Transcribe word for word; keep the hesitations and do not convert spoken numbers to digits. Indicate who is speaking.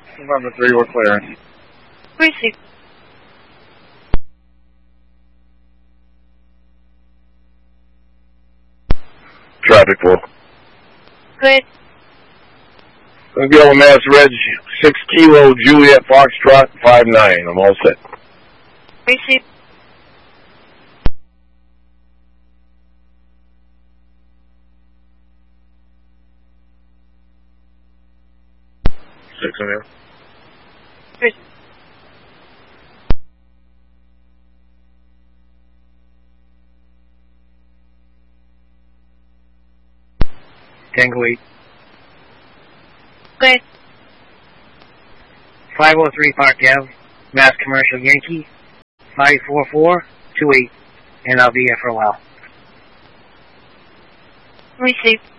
Speaker 1: November three, we're clearing.
Speaker 2: Receive.
Speaker 1: Traffic four.
Speaker 2: Good.
Speaker 1: Yellow Mass Reg, six Kilo Juliet Foxtrot, five nine. I'm all set.
Speaker 2: Receive.
Speaker 1: Six in there.
Speaker 2: Receive.
Speaker 3: Tango eight.
Speaker 2: Good.
Speaker 3: five oh three Park Ave, Mass Commercial Yankee, five four four two eight, and I'll be here for a while.
Speaker 2: Receive.